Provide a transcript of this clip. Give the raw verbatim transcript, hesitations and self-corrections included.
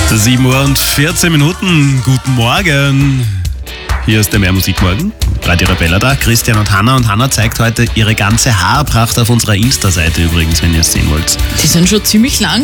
sieben Uhr und vierzehn Minuten. Guten Morgen. Hier ist der Mehr Musik Morgen. Radio Arabella da. Christian und Hanna. Und Hanna zeigt heute ihre ganze Haarpracht auf unserer Insta-Seite übrigens, wenn ihr es sehen wollt. Die sind schon ziemlich lang.